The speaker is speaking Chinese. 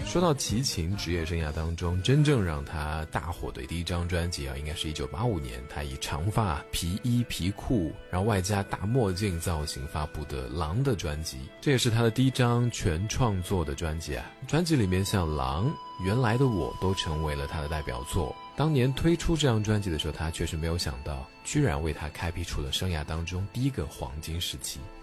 说到齐秦职业生涯当中真正让他大火的第一张专辑应该是1985年他以长发、皮衣、皮裤，然后外加大墨镜造型发布的《狼》的专辑，这也是他的第一张全创作的专辑专辑里面像《狼》、《原来的我》都成为了他的代表作。当年推出这张专辑的时候，他确实没有想到，居然为他开辟出了生涯当中第一个黄金时期。